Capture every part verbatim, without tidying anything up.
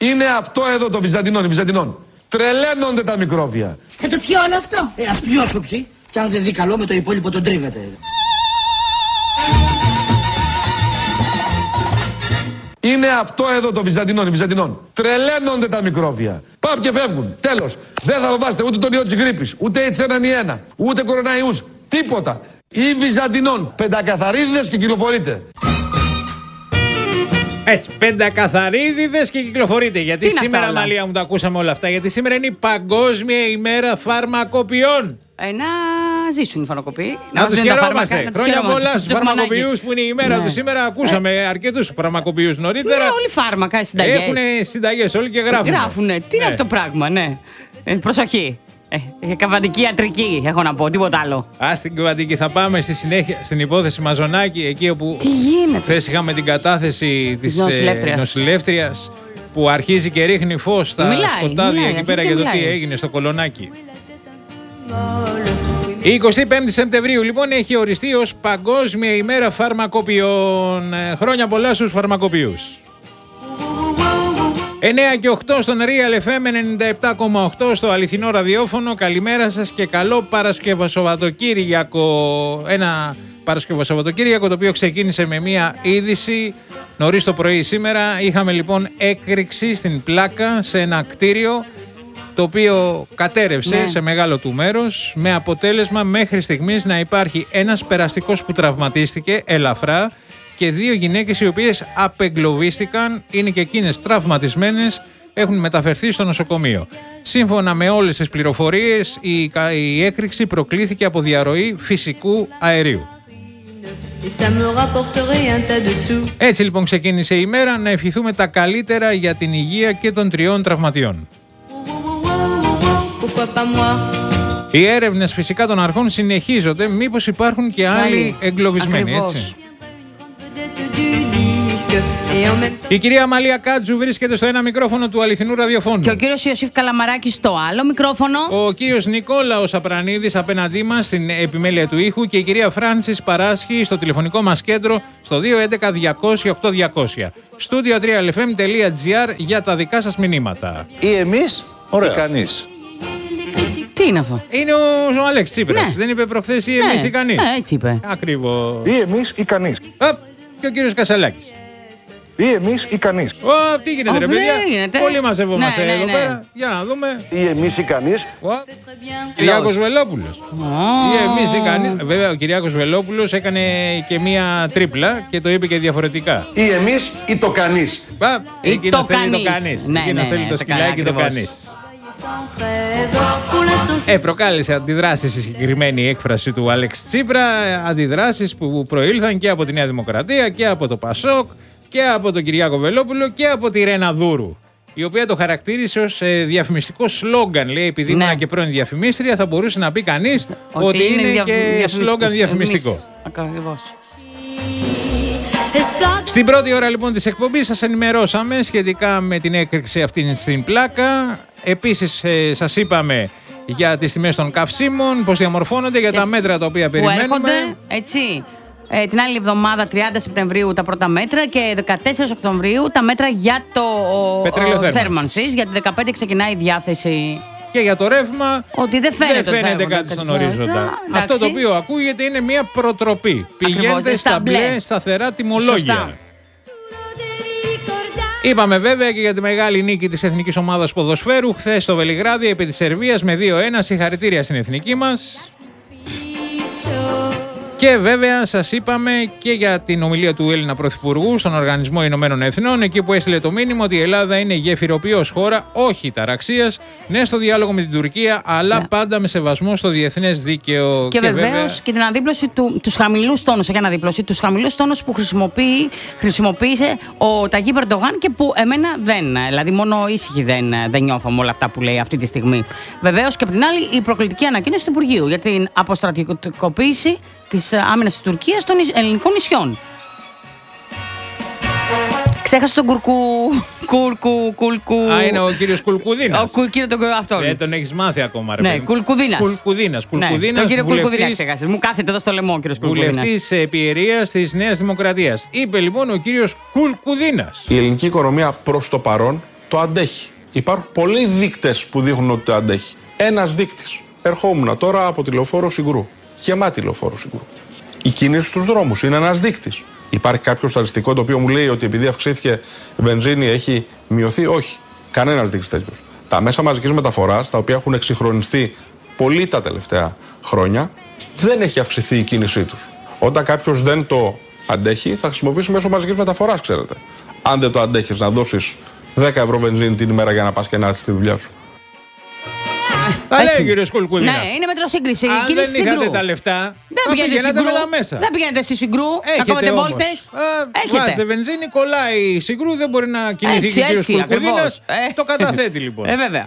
Είναι αυτό εδώ το Βυζαντινών, Βυζαντινών. Τρελαίνονται τα μικρόβια. Θα το πιω όλο αυτό. Ε, ας πιω σου πιει. Κι αν δεν δει καλό με το υπόλοιπο τον τρίβεται. Είναι αυτό εδώ το Βυζαντινών, Βυζαντινών. Τρελαίνονται τα μικρόβια. Πάμε και φεύγουν. Τέλος. Δεν θα φοβάστε ούτε τον ιό της γρίπης, ούτε έιτς ένα εν ένα, ούτε κοροναϊούς. Τίποτα. Ή Βυζαντινών. Πεντακαθαρίδες και κυκλοφορείτε. Έτσι, πεντακαθαρίδιδες και κυκλοφορείτε. Γιατί σήμερα, Μαλία μου, τα ακούσαμε όλα αυτά. Γιατί σήμερα είναι η Παγκόσμια ημέρα φαρμακοποιών. Ε, να ζήσουν οι φαρμακοποιοί. Να, να τους χαιρόμαστε. Χρόνια πολλά στους φαρμακοποιούς που είναι η ημέρα ναι. του σήμερα. Ακούσαμε ε. αρκετούς φαρμακοποιούς νωρίτερα. Ναι, όλοι φάρμακα, συνταγές. Έχουν συνταγές όλοι και γράφουν. Γράφουνε. Τι είναι ναι. αυτό το πράγμα, ναι. Ε, προσοχή. Ε, καβαντική ιατρική, έχω να πω, τίποτα άλλο. Α, στην καβαντική θα πάμε στη συνέχεια στην υπόθεση Μαζονάκη, εκεί όπου χθες είχαμε την κατάθεση της ε, νοσηλεύτριας που αρχίζει και ρίχνει φως στα μιλάει, σκοτάδια μιλάει, εκεί πέρα για το τι έγινε στο Κολονάκι. Η εικοστή πέμπτη Σεπτεμβρίου λοιπόν έχει οριστεί ως Παγκόσμια ημέρα φαρμακοποιών. Ε, χρόνια πολλά στους φαρμακοποιούς. εννέα και οκτώ στον Real εφ εμ ενενήντα επτά κόμμα οκτώ στο αληθινό ραδιόφωνο. Καλημέρα σας και καλό Παρασκευό Σαββατοκύριακο. Ένα Παρασκευό Σαββατοκύριακο το οποίο ξεκίνησε με μια είδηση νωρίς το πρωί σήμερα. Είχαμε λοιπόν έκρηξη στην πλάκα σε ένα κτίριο το οποίο κατέρευσε ναι. σε μεγάλο του μέρος, με αποτέλεσμα μέχρι στιγμής να υπάρχει ένας περαστικός που τραυματίστηκε ελαφρά και δύο γυναίκες οι οποίες απεγκλωβίστηκαν, είναι και εκείνες τραυματισμένες, έχουν μεταφερθεί στο νοσοκομείο. Σύμφωνα με όλες τις πληροφορίες, η, η έκρηξη προκλήθηκε από διαρροή φυσικού αερίου. Έτσι λοιπόν ξεκίνησε η ημέρα, να ευχηθούμε τα καλύτερα για την υγεία και των τριών τραυματιών. Οι έρευνες φυσικά των αρχών συνεχίζονται, μήπως υπάρχουν και άλλοι εγκλωβισμένοι, έτσι. Η κυρία Μαλία Κάτζου βρίσκεται στο ένα μικρόφωνο του αληθινού ραδιοφώνου. Και ο κύριος Ιωσήφ Καλαμαράκης στο άλλο μικρόφωνο. Ο κύριος Νικόλαος Απρανίδης απέναντί μας στην επιμέλεια του ήχου και η κυρία Φράνσις Παράσχη στο τηλεφωνικό μας κέντρο στο δύο έντεκα διακόσια οκτώ διακόσια. Studio τρία ελ εφ εμ τελεία τζι άρ για τα δικά σας μηνύματα. Ή εμείς ή κανείς. Τι είναι αυτό? Είναι ο, ο Αλέξ Τσίπρας. Ναι. Δεν είπε προχθές ή ναι. εμείς ή κανείς? Ναι, έτσι είπε. Ακριβώς. Ή εμείς ή κανείς. Απ, και ο κύριος Κασαλάκης. Ή εμείς ή κανείς. Ω, τι γίνεται, Ο, ρε παιδιά. Γίνεται. Πολύ μαζευόμαστε ναι, ναι, εδώ ναι. πέρα. Για να δούμε. Ή εμείς ή κανείς. Κυριάκος Βελόπουλος. Oh. Ή εμείς ή κανείς. Βέβαια, ο Κυριάκος Βελόπουλος έκανε και μία τρίπλα και το είπε και διαφορετικά. Ή εμείς ή το κανείς. Πα, εκείνος θέλει το κανείς. Ναι, εκείνος ναι, θέλει ναι, το σκυλάκι το κανείς. Ε, προκάλεσε αντιδράσεις η συγκεκριμένη έκφραση του Αλέξη Τσίπρα. Αντιδράσεις που προήλθαν και από τη Νέα Δημοκρατία και από το Πασόκ και από τον Κυριάκο Βελόπουλο και από τη Ρένα Δούρου, η οποία το χαρακτήρισε ως ε, διαφημιστικό σλόγγαν. Λέει, επειδή ναι. ήμουν και πρώην διαφημίστρια, θα μπορούσε να πει κανείς ότι, ότι είναι, είναι δια... και σλόγγαν διαφημιστικό. Ακριβώς. Στην πρώτη ώρα λοιπόν της εκπομπής σας ενημερώσαμε σχετικά με την έκρηξη αυτή στην πλάκα. Επίσης ε, σας είπαμε για τις τιμές των καυσίμων, πώς διαμορφώνονται, για τα μέτρα τα οποία περιμένουμε. Έρχονται, έτσι, ε, την άλλη εβδομάδα, τριάντα Σεπτεμβρίου, τα πρώτα μέτρα και δεκατέσσερα Οκτωβρίου τα μέτρα για το πετρέλαιο θέρμανσης. Για τη δεκαπέντε ξεκινάει η διάθεση. Και για το ρεύμα ότι δεν φαίνεται, δεν φαίνεται κάτι στον ορίζοντα. Αυτό το οποίο ακούγεται είναι μια προτροπή. Πηγαίνετε στα μπλε σταθερά τιμολόγια. Σωστά. Είπαμε βέβαια και για τη μεγάλη νίκη της εθνικής ομάδας ποδοσφαίρου χθες στο Βελιγράδι επί της Σερβίας με δύο ένα. Συγχαρητήρια στην εθνική μας. Και βέβαια σας είπαμε και για την ομιλία του Έλληνα Πρωθυπουργού στον Οργανισμό Ηνωμένων Εθνών, εκεί που έστειλε το μήνυμα ότι η Ελλάδα είναι γεφυροποιός χώρα, όχι ταραξίας, ναι στο διάλογο με την Τουρκία, αλλά yeah. πάντα με σεβασμό στο διεθνές δίκαιο. Και, και βεβαίως βέβαια... και την αντίπλωση του, τους χαμηλούς τόνους, όχι αναδίπλωση, τους χαμηλούς τόνους που χρησιμοποιεί, χρησιμοποίησε ο Ταγίπ Ερντογάν και που εμένα δεν, δηλαδή μόνο ήσυχη δεν, δεν νιώθω με όλα αυτά που λέει αυτή τη στιγμή. Βεβαίως και από την άλλη η προκλητική ανακοίνωση του Υπουργείου για την αποστρατικοποίηση της άμυνας της Τουρκίας των ελληνικών νησιών. Ξέχασε τον κουρκου... κουρκου... κουλκου... Α, είναι ο κύριος Κουλκουδίνας. Ο κου... κύριο τον αυτόν. Δεν τον έχεις μάθει ακόμα, ρε ναι, παιδί. Κουλκουδίνας. Κουλκουδίνας. Κουλκουδίνας. Ναι, τον κύριο Κουλκουδίνα ξέχασε. Μου κάθεται εδώ στο λαιμό ο κύριος Κουλκουδίνας. Βουλευτής επιερείας της Νέας Δημοκρατίας. Είπε λοιπόν ο κύριος Κουλκουδίνας. Η ελληνική οικονομία προς το παρόν το αντέχει. Υπάρχουν πολλοί δείκτες που δείχνουν ότι το αντέχει. Ένας δείκτης. Ερχόμουν τώρα από τη λεωφόρο Συγκρού. Γεμάτη λεωφόρο Συγκρού. Η κίνηση στους δρόμους είναι ένας δείκτης. Υπάρχει κάποιο στατιστικό το οποίο μου λέει ότι επειδή αυξήθηκε η βενζίνη έχει μειωθεί? Όχι. Κανένας δείκτης τέτοιος. Τα μέσα μαζικής μεταφοράς, τα οποία έχουν εξυγχρονιστεί πολύ τα τελευταία χρόνια, δεν έχει αυξηθεί η κίνησή τους. Όταν κάποιος δεν το αντέχει, θα χρησιμοποιήσει μέσω μαζικής μεταφοράς, ξέρετε. Αν δεν το αντέχεις να δώσεις δέκα ευρώ βενζίνη την ημέρα για να πας και να έρθεις στη δουλειά σου. Τα λέει ο κύριος Κουλκουδίνα. Ναι, είναι μετροσύγκριση. Αν Κύριε δεν είχατε τα λεφτά, δεν πηγαίνετε με τα μέσα. Δεν πηγαίνετε στη Συγκρού, Έχετε να κόβετε όμως. βόλτες. Α, βάζετε βενζίνη, κολλάει η Συγκρού, δεν μπορεί να κινηθεί Έτσι, και ο κύριος έτσι, Κουλκουδίνας. ακριβώς. Ε. Το καταθέτει λοιπόν. Ε, βέβαια.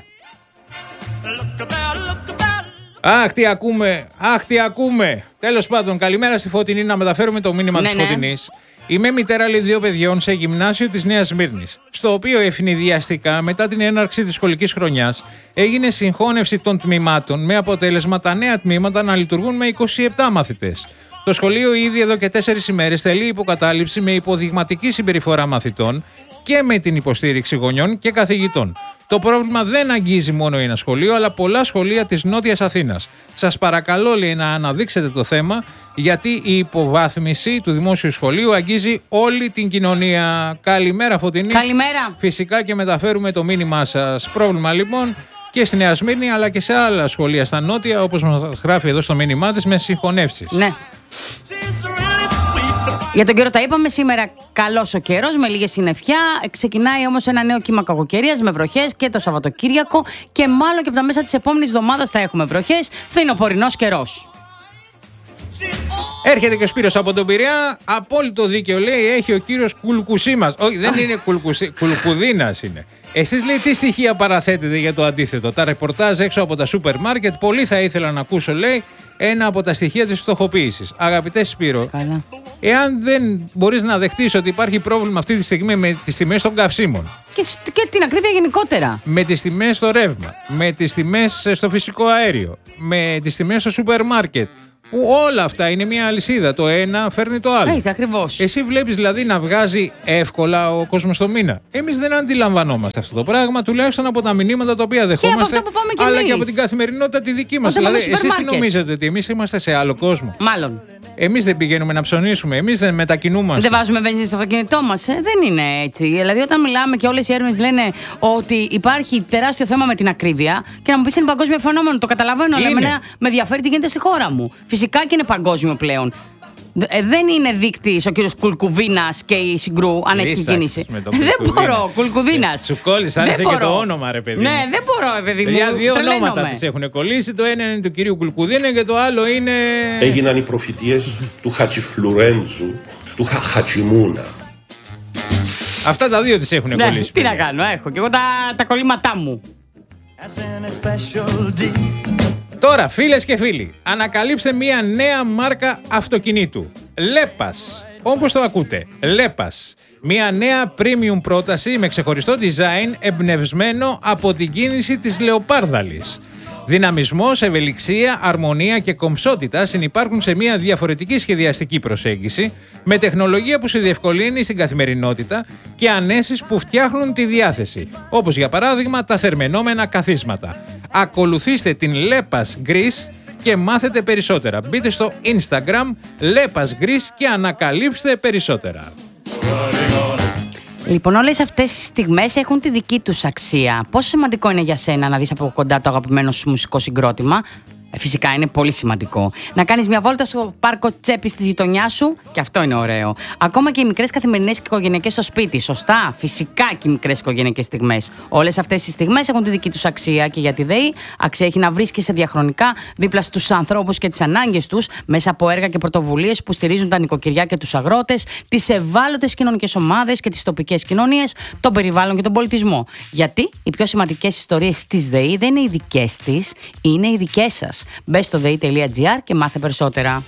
Αχ, τι ακούμε, αχ, τι ακούμε. Τέλος πάντων, καλημέρα στη Φωτεινή, να μεταφέρουμε το μήνυμα Ναι, της ναι. Φωτεινής. Είμαι μητέρα λέει, δύο παιδιών σε γυμνάσιο της Νέας Σμύρνης, στο οποίο ευνηδιαστικά μετά την έναρξη της σχολικής χρονιάς έγινε συγχώνευση των τμήματων με αποτέλεσμα τα νέα τμήματα να λειτουργούν με είκοσι επτά μαθητές. Το σχολείο ήδη εδώ και τέσσερις ημέρες τελεί υποκατάληψη με υποδειγματική συμπεριφορά μαθητών και με την υποστήριξη γονιών και καθηγητών. Το πρόβλημα δεν αγγίζει μόνο ένα σχολείο, αλλά πολλά σχολεία της Νότιας Αθήνας. Σας παρακαλώ, λέει, να αναδείξετε το θέμα, γιατί η υποβάθμιση του δημόσιου σχολείου αγγίζει όλη την κοινωνία. Καλημέρα, Φωτεινή. Καλημέρα. Φυσικά και μεταφέρουμε το μήνυμά σας. Πρόβλημα λοιπόν και στη Νέα Σμύρνη, αλλά και σε άλλα σχολεία στα Νότια, όπως μας γράφει εδώ στο μήνυμά της, με συγχωνεύσεις. Ναι. Για τον καιρό τα είπαμε, σήμερα καλός ο καιρός με λίγη συννεφιά. Ξεκινάει όμως ένα νέο κύμα κακοκαιρίας με βροχές και το Σαββατοκύριακο και μάλλον και από τα μέσα της επόμενης εβδομάδας θα έχουμε βροχές. Φθινοπορεινός καιρός. Έρχεται και ο Σπύρος από τον Πειραιά. Απόλυτο δίκαιο, λέει, έχει ο κύριος Κουλκουσίμας. Όχι, δεν είναι Κουλκουσί... Κουλκουδίνας είναι. Εσείς, λέει, τι στοιχεία παραθέτετε για το αντίθετο? Τα ρεπορτάζ έξω από τα σούπερ μάρκετ. Πολύ θα ήθελα να ακούσω, λέει, ένα από τα στοιχεία της φτωχοποίησης. Αγαπητέ Σπύρο, Καλά. εάν δεν μπορείς να δεχτείς ότι υπάρχει πρόβλημα αυτή τη στιγμή με τις τιμές των καυσίμων, Και, σ- και την ακρίβεια γενικότερα. με τις τιμές στο ρεύμα, με τις τιμές στο φυσικό αέριο, με τις τιμές στο σούπερ μάρκετ, που όλα αυτά είναι μια αλυσίδα. Το ένα φέρνει το άλλο. Έτσι, ακριβώς. Εσύ βλέπεις δηλαδή να βγάζει εύκολα ο κόσμος το μήνα. Εμείς δεν αντιλαμβανόμαστε αυτό το πράγμα, τουλάχιστον από τα μηνύματα τα οποία δεχόμαστε, αυτό που πάμε κι αλλά εμείς. και από την καθημερινότητα τη δική μας. Όταν πάμε Δηλαδή, στο εσείς τι σούπερ μάρκετ. νομίζετε, ότι εμείς είμαστε σε άλλο κόσμο? Μάλλον. Εμείς δεν πηγαίνουμε να ψωνίσουμε, εμείς δεν μετακινούμαστε. Δεν βάζουμε βενζίνη στο αυτοκίνητό μας. Ε, δεν είναι έτσι. Δηλαδή, όταν μιλάμε και όλες οι έρευνες λένε ότι υπάρχει τεράστιο θέμα με την ακρίβεια, και να μου πεις είναι παγκόσμιο φαινόμενο, το καταλαβαίνω, αλλά Είναι. εμένα με ενδιαφέρει τι γίνεται στη χώρα μου. Φυσικά και είναι παγκόσμιο πλέον. Ε, δεν είναι δείκτης ο κύριος Κουλκουβίνας και η Συγκρού, αν έχει Λύσαξες κίνηση. με τον Δεν Κουλκουβίνα. μπορώ, Κουλκουβίνας. Σου κόλλησε, άρεσε Δεν και το μπορώ. όνομα, ρε παιδί μου. Ναι, δεν μπορώ, ρε παιδί μου. Για δύο Τρελαίνομαι. ονόματα τις έχουν κολλήσει. Το ένα είναι του κυρίου Κουλκουδίνα και το άλλο είναι. Έγιναν οι προφητείες του Χατσιφλουρέντζου, του Χα- Χατσιμούνα. Αυτά τα δύο τις έχουν Ναι, κολλήσει. τι να παιδιά. κάνω, έχω και εγώ τα, τα κολλήματά μου. Τώρα, φίλες και φίλοι, ανακαλύψτε μία νέα μάρκα αυτοκινήτου. Λέπας. Όπως το ακούτε, Λέπας. Μία νέα premium πρόταση με ξεχωριστό design εμπνευσμένο από την κίνηση της λεοπάρδαλης. Δυναμισμός, ευελιξία, αρμονία και κομψότητα συνυπάρχουν σε μια διαφορετική σχεδιαστική προσέγγιση με τεχνολογία που σου διευκολύνει στην καθημερινότητα και ανέσεις που φτιάχνουν τη διάθεση, όπως για παράδειγμα τα θερμαινόμενα καθίσματα. Ακολουθήστε την Λέπας Greece και μάθετε περισσότερα. Μπείτε στο Instagram Λέπας Greece και ανακαλύψτε περισσότερα. Λοιπόν, όλες αυτές οι στιγμές έχουν τη δική τους αξία. Πόσο σημαντικό είναι για σένα να δεις από κοντά το αγαπημένο σου μουσικό συγκρότημα? Ε, φυσικά είναι πολύ σημαντικό. Να κάνεις μια βόλτα στο πάρκο τσέπης της γειτονιάς σου, και αυτό είναι ωραίο. Ακόμα και οι μικρές καθημερινές και οικογενειακές στο σπίτι. Σωστά, φυσικά και οι μικρές οικογενειακές στιγμές. Όλες αυτές οι στιγμές έχουν τη δική τους αξία και για τη ΔΕΗ αξία έχει να βρίσκεσαι διαχρονικά δίπλα στους ανθρώπους και τις ανάγκες τους μέσα από έργα και πρωτοβουλίες που στηρίζουν τα νοικοκυριά και τους αγρότες, τις ευάλωτες κοινωνικές ομάδες και τις τοπικές κοινωνίες, τον περιβάλλον και τον πολιτισμό. Γιατί οι πιο σημαντικές ιστορίες της ΔΕΗ δεν είναι οι δικές της, είναι οι δικές σας. Μπες στο δε ι τελεία τζι άρ και μάθε περισσότερα.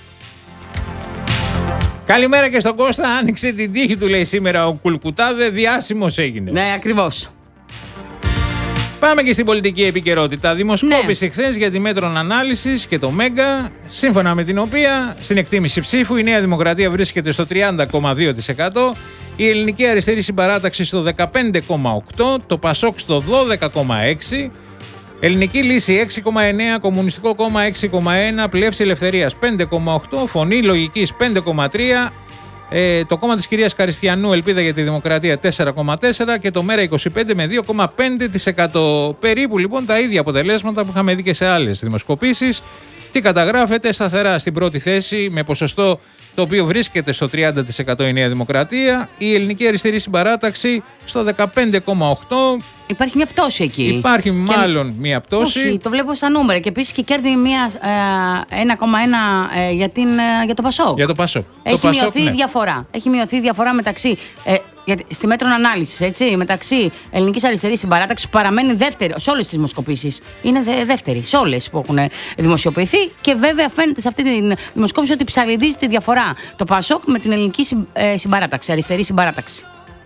Καλημέρα και στον Κώστα. Άνοιξε την τύχη του, λέει σήμερα ο Κουλκουτάδε. Διάσημος έγινε. Ναι, ακριβώς. Πάμε και στην πολιτική επικαιρότητα. Δημοσκόπηση Ναι. χθες για τη Μέτρων Ανάλυσης και το Μέγκα, σύμφωνα με την οποία στην εκτίμηση ψήφου η Νέα Δημοκρατία βρίσκεται στο τριάντα κόμμα δύο τοις εκατό, η Ελληνική Αριστερή Συμπαράταξη στο δεκαπέντε κόμμα οκτώ, το Πασόκ στο δώδεκα κόμμα έξι, Ελληνική Λύση έξι κόμμα εννέα, Κομμουνιστικό Κόμμα έξι κόμμα ένα, Πλεύση Ελευθερίας πέντε κόμμα οκτώ, Φωνή Λογικής πέντε κόμμα τρία, ε, το κόμμα της κυρίας Καριστιανού Ελπίδα για τη Δημοκρατία τέσσερα κόμμα τέσσερα και το Μέρα είκοσι πέντε με δύο κόμμα πέντε τοις εκατό. Περίπου λοιπόν τα ίδια αποτελέσματα που είχαμε δει και σε άλλες δημοσκοπήσεις. Τι καταγράφεται σταθερά στην πρώτη θέση με ποσοστό το οποίο βρίσκεται στο τριάντα τοις εκατό η Νέα Δημοκρατία, η Ελληνική Αριστερή Συμπαράταξη στο δεκαπέντε κόμμα οκτώ. Υπάρχει μια πτώση εκεί. Υπάρχει και... μάλλον μια πτώση. Όχι, το βλέπω στα νούμερα. Και επίσης και κέρδη μια, ε, ένα κόμμα ένα ε, για, την, ε, για το Πασόκ. Για το Πασόκ. Έχει το μειωθεί Πασόκ, η ναι. διαφορά. Έχει μειωθεί η διαφορά μεταξύ. Ε, γιατί, στη μέτρων ανάλυσης, έτσι, μεταξύ Ελληνικής Αριστερής Συμπαράταξης που παραμένει δεύτερη σε όλες τις δημοσκοπήσεις. Είναι δε, δεύτερη σε όλες που έχουν δημοσιοποιηθεί. Και βέβαια φαίνεται σε αυτή τη δημοσκόπηση ότι ψαλιδίζει τη διαφορά το Πασόκ με την Ελληνική ε, Συμπαράταξη, Αριστερή Συμπαράταξη.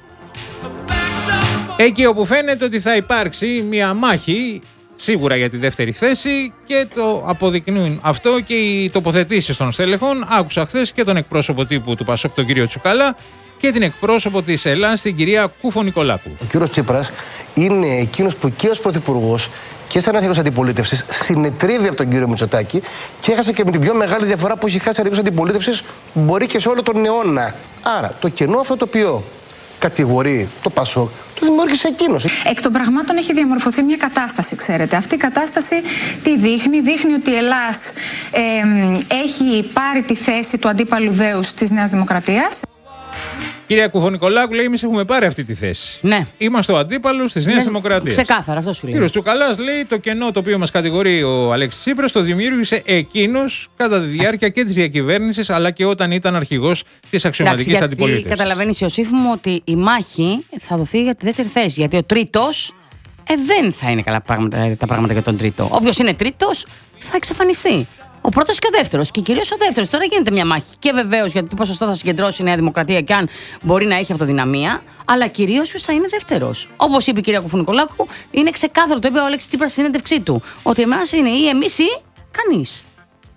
Εκεί όπου φαίνεται ότι θα υπάρξει μια μάχη σίγουρα για τη δεύτερη θέση και το αποδεικνύουν αυτό και οι τοποθετήσεις των στελεχών. Άκουσα χθες και τον εκπρόσωπο τύπου του Πασόκ, τον κύριο Τσουκαλά, και την εκπρόσωπο της Ελλάδας, την κυρία Κουφο-Νικολάκου. Ο κύριος Τσίπρας είναι εκείνος που και ως πρωθυπουργός και σαν αρχηγός αντιπολίτευσης συνετρίβει από τον κύριο Μητσοτάκη και έχασε και με την πιο μεγάλη διαφορά που έχει χάσει αρχηγός αντιπολίτευσης, μπορεί και σε όλο τον αιώνα. Άρα το κενό αυτό το οποίο κατηγορεί το Πασόκ, το δημιούργησε εκείνος. Εκ των πραγμάτων έχει διαμορφωθεί μια κατάσταση, ξέρετε. Αυτή η κατάσταση τι δείχνει? Δείχνει ότι η Ελλάς ε, έχει πάρει τη θέση του αντίπαλου δέους της Νέας Δημοκρατίας. Κυρία Κουφο-Νικολάκου λέει: εμείς έχουμε πάρει αυτή τη θέση. Ναι. Είμαστε ο αντίπαλος της Νέας Ναι, Δημοκρατίας. ξεκάθαρα, αυτό σου λέει. Κύριος Τσουκαλάς λέει: το κενό το οποίο μας κατηγορεί ο Αλέξης Τσίπρας το δημιούργησε εκείνος κατά τη διάρκεια και της διακυβέρνησης αλλά και όταν ήταν αρχηγός της αξιωματικής αντιπολίτευσης. Καταλαβαίνεις, Ιωσήφ μου, ότι η μάχη θα δοθεί για τη δεύτερη θέση. Γιατί ο τρίτος ε, δεν θα είναι καλά πράγματα, τα πράγματα για τον τρίτο. Όποιος είναι τρίτος θα εξαφανιστεί. Ο πρώτος και ο δεύτερος. Και κυρίως ο δεύτερος. Τώρα γίνεται μια μάχη. Και βεβαίως για το τι ποσοστό θα συγκεντρώσει η Νέα Δημοκρατία και αν μπορεί να έχει αυτοδυναμία. Αλλά κυρίως ποιος θα είναι δεύτερος. Όπως είπε η κυρία Κουφο-Νικολάκου, είναι ξεκάθαρο. Το είπε ο Αλέξης Τσίπρας στη συνέντευξή του. Ότι εμάς είναι ή εμείς ή κανείς.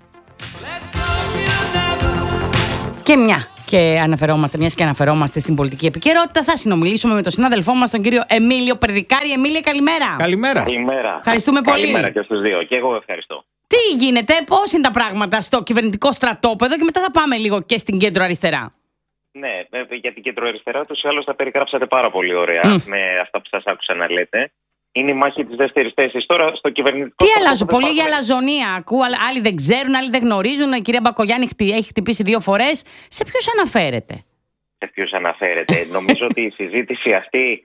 Και μια. Και αναφερόμαστε, μιας και αναφερόμαστε στην πολιτική επικαιρότητα, θα συνομιλήσουμε με τον συνάδελφό μας, τον κύριο Εμίλιο Περδικάρη. Εμίλιο, καλημέρα. Καλημέρα. Καλημέρα. Ευχαριστούμε πολύ. Καλημέρα και στους δύο. Και εγώ ευχαριστώ. Τι γίνεται, πώς είναι τα πράγματα στο κυβερνητικό στρατόπεδο και μετά θα πάμε λίγο και στην κέντρο αριστερά. Ναι, για την κέντρο αριστερά τους ή άλλως τα περιγράψατε πάρα πολύ ωραία mm. με αυτά που σας άκουσα να λέτε. Είναι η μάχη της δεύτερης θέσης τώρα στο κυβερνητικό. Τι αλλάζουν, πολύ για αλαζονία. Ακούω, άλλοι δεν ξέρουν, άλλοι δεν γνωρίζουν. Η κυρία Μπακογιάννη έχει χτυπήσει δύο φορές. Σε ποιους αναφέρεται? Σε ποιους αναφέρεται. Νομίζω ότι η συζήτηση αυτή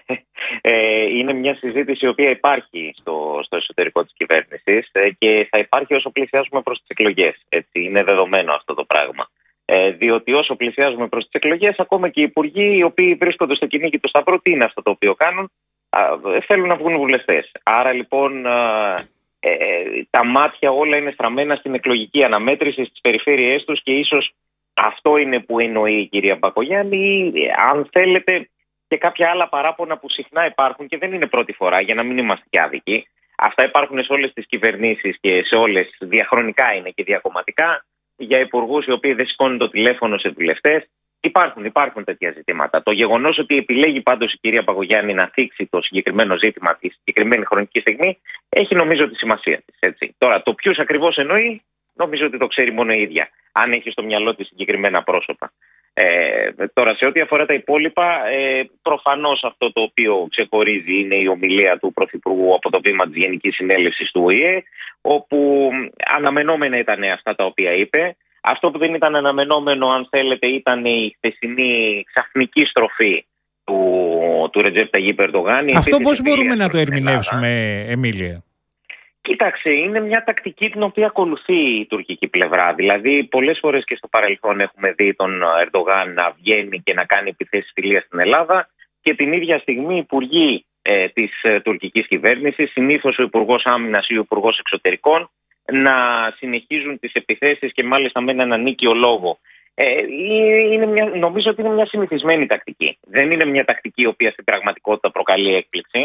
ε, είναι μια συζήτηση η οποία υπάρχει στο, στο εσωτερικό της κυβέρνησης ε, και θα υπάρχει όσο πλησιάζουμε προς τις εκλογές. Έτσι, είναι δεδομένο αυτό το πράγμα. Ε, διότι όσο πλησιάζουμε προς τις εκλογές, ακόμα και οι υπουργοί οι οποίοι βρίσκονται στο κυνήγι του σταυρού, τι είναι αυτό το οποίο κάνουν? Θέλουν να βγουν βουλευτές. Άρα λοιπόν ε, τα μάτια όλα είναι στραμμένα στην εκλογική αναμέτρηση στις περιφέρειές τους και ίσως αυτό είναι που εννοεί η κυρία Μπακογιάννη ή αν θέλετε και κάποια άλλα παράπονα που συχνά υπάρχουν και δεν είναι πρώτη φορά για να μην είμαστε και άδικοι. Αυτά υπάρχουν σε όλες τις κυβερνήσεις και σε όλες, διαχρονικά είναι και διακομματικά, για υπουργούς οι οποίοι δεν σηκώνουν το τηλέφωνο σε βουλευτές. Υπάρχουν, υπάρχουν τέτοια ζητήματα. Το γεγονός ότι επιλέγει πάντως η κυρία Μπακογιάννη να θίξει το συγκεκριμένο ζήτημα τη συγκεκριμένη χρονική στιγμή έχει νομίζω τη σημασία της. Έτσι. Τώρα, το ποιους ακριβώς εννοεί, νομίζω ότι το ξέρει μόνο η ίδια, αν έχει στο μυαλό της συγκεκριμένα πρόσωπα. Ε, τώρα, σε ό,τι αφορά τα υπόλοιπα, ε, προφανώς αυτό το οποίο ξεχωρίζει είναι η ομιλία του Πρωθυπουργού από το βήμα της Γενικής Συνέλευσης του Ο Η Ε, όπου αναμενόμενα ήταν αυτά τα οποία είπε. Αυτό που δεν ήταν αναμενόμενο, αν θέλετε, ήταν η χθεσινή ξαφνική στροφή του, του Ρετζέπ Ταγιπ Ερντογάν. Αυτό πώς μπορούμε να το ερμηνεύσουμε, Εμίλια? Κοίταξε, είναι μια τακτική την οποία ακολουθεί η τουρκική πλευρά. Δηλαδή, πολλές φορές και στο παρελθόν έχουμε δει τον Ερντογάν να βγαίνει και να κάνει επιθέσεις φιλίας στην Ελλάδα και την ίδια στιγμή οι υπουργοί ε, της ε, τουρκικής κυβέρνησης, συνήθως ο Υπουργός Άμυνας ή ο Υπουργός Εξωτερικών, να συνεχίζουν τις επιθέσεις και μάλιστα με έναν ανίκιο λόγο. Ε, είναι μια, νομίζω ότι είναι μια συνηθισμένη τακτική. Δεν είναι μια τακτική η οποία στην πραγματικότητα προκαλεί έκπληξη.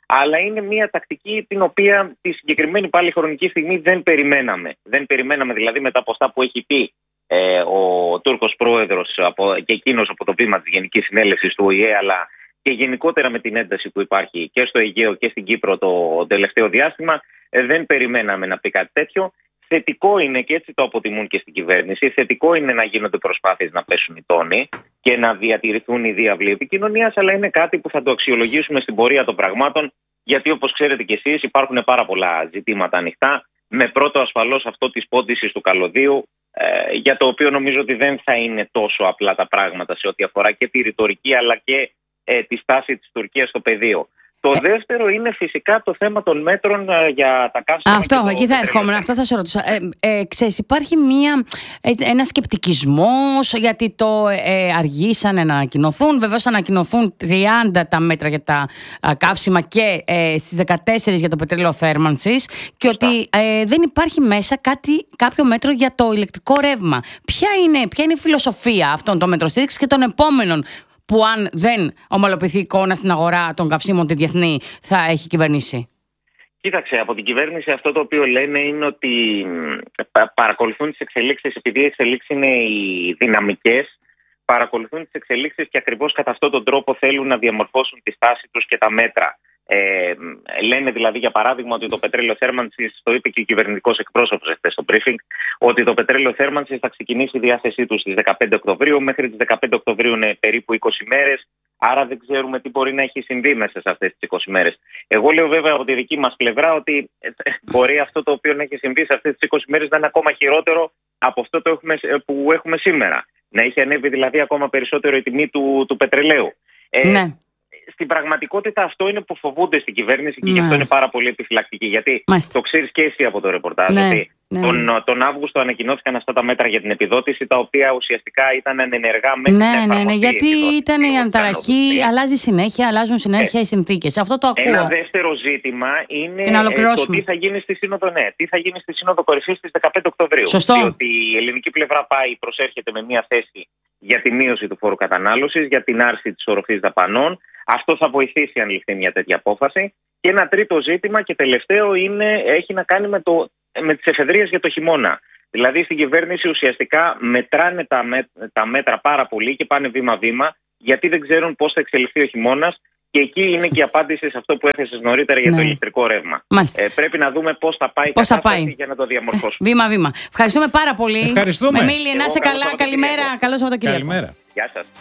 Αλλά είναι μια τακτική την οποία τη συγκεκριμένη πάλι χρονική στιγμή δεν περιμέναμε. Δεν περιμέναμε δηλαδή μετά από αυτά που έχει πει ε, ο Τούρκος πρόεδρος από, και εκείνος από το βήμα της Γενικής Συνέλευσης του Ο Η Ε, αλλά και γενικότερα με την ένταση που υπάρχει και στο Αιγαίο και στην Κύπρο το τελευταίο διάστημα, ε, δεν περιμέναμε να πει κάτι τέτοιο. Θετικό είναι, και έτσι το αποτιμούν και στην κυβέρνηση, θετικό είναι να γίνονται προσπάθειες να πέσουν οι τόνοι και να διατηρηθούν οι διάβλοι επικοινωνίας, αλλά είναι κάτι που θα το αξιολογήσουμε στην πορεία των πραγμάτων, γιατί όπως ξέρετε κι εσείς υπάρχουν πάρα πολλά ζητήματα ανοιχτά, με πρώτο ασφαλώς αυτό της πόντισης του καλωδίου, ε, για το οποίο νομίζω ότι δεν θα είναι τόσο απλά τα πράγματα σε ό,τι αφορά και τη ρητορική αλλά και ε, τη στάση της Τουρκίας στο πεδίο. Το ε... δεύτερο είναι φυσικά το θέμα των μέτρων ε, για τα καύσιμα. Αυτό, εκεί θα ερχόμουν, αυτό θα σε ρωτούσα. Ε, ε, ξέρεις, υπάρχει μια, ε, ένα σκεπτικισμός γιατί το ε, αργήσανε να ανακοινωθούν. Βεβαίως θα ανακοινωθούν τριάντα τα μέτρα για τα ε, καύσιμα και ε, στις δεκατέσσερις για το πετρέλαιο θέρμανσης και ότι ε, δεν υπάρχει μέσα κάτι, κάποιο μέτρο για το ηλεκτρικό ρεύμα. Ποια είναι, ποια είναι η φιλοσοφία αυτών των μέτρων στήριξης και των επόμενων, που αν δεν ομαλοποιηθεί η εικόνα στην αγορά των καυσίμων τη διεθνή θα έχει κυβερνήσει? Κοίταξε, από την κυβέρνηση αυτό το οποίο λένε είναι ότι παρακολουθούν τις εξελίξεις, επειδή οι εξελίξεις είναι οι δυναμικές, παρακολουθούν τις εξελίξεις και ακριβώς κατά αυτόν τον τρόπο θέλουν να διαμορφώσουν τη στάση τους και τα μέτρα. Ε, λένε δηλαδή για παράδειγμα ότι το πετρέλαιο θέρμανσης, το είπε και ο κυβερνητικός εκπρόσωπος χθες στο briefing, ότι το πετρέλαιο θέρμανσης θα ξεκινήσει η διάθεσή του στις δεκαπέντε Οκτωβρίου. Μέχρι τις δεκαπέντε Οκτωβρίου είναι περίπου είκοσι μέρες, άρα δεν ξέρουμε τι μπορεί να έχει συμβεί μέσα σε αυτές τις είκοσι μέρες. Εγώ λέω βέβαια από τη δική μας πλευρά ότι μπορεί αυτό το οποίο να έχει συμβεί σε αυτές τις είκοσι μέρες να είναι ακόμα χειρότερο από αυτό το έχουμε, που έχουμε σήμερα. Να έχει ανέβει δηλαδή ακόμα περισσότερο η τιμή του, του πετρελαίου. Ε, ναι. Στην πραγματικότητα αυτό είναι που φοβούνται στην κυβέρνηση και ναι. γι' αυτό είναι πάρα πολύ επιφυλακτική. Γιατί Μάλιστα. το ξέρεις και εσύ από το ρεπορτάζ ναι. ότι ναι. τον, τον Αύγουστο ανακοινώθηκαν αυτά τα μέτρα για την επιδότηση, τα οποία ουσιαστικά ήταν ανενεργά μέχρι ναι, την ναι, ναι, γιατί ήταν η αναταραχή, αλλάζει συνέχεια, αλλάζουν συνέχεια ε, οι συνθήκες. Αυτό το ακούω. Ένα δεύτερο ζήτημα είναι ε, το τι θα γίνει στη Σύνοδο, ναι, τι θα γίνει στη Σύνοδο Κορυφής στις δεκαπέντε Οκτωβρίου. Σωστό. Διότι η ελληνική πλευρά πάει, προσέρχεται με μια θέση για τη μείωση του φόρου κατανάλωσης, για την άρση της οροφής δαπανών. Αυτό θα βοηθήσει αν ληφθεί μια τέτοια απόφαση. Και ένα τρίτο ζήτημα και τελευταίο είναι, έχει να κάνει με, το, με τις εφεδρείες για το χειμώνα. Δηλαδή στην κυβέρνηση ουσιαστικά μετράνε τα, με, τα μέτρα πάρα πολύ και πάνε βήμα-βήμα, γιατί δεν ξέρουν πώς θα εξελιχθεί ο χειμώνας. Και εκεί είναι και η απάντηση σε αυτό που έθεσες νωρίτερα για ναι. το ηλεκτρικό ρεύμα. Ε, πρέπει να δούμε πώς θα πάει η κατάσταση για να το διαμορφώσουμε. Βήμα-βήμα. Ευχαριστούμε πάρα πολύ. Ευχαριστούμε. Μεμίλη, να είσαι καλά. Καλημέρα. Καλό Σαββατοκύριακο. Καλημέρα. Γεια σας.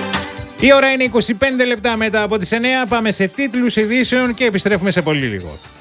Η ώρα είναι είκοσι πέντε λεπτά μετά από τις εννιά. Πάμε σε τίτλους ειδήσεων και επιστρέφουμε σε πολύ λίγο.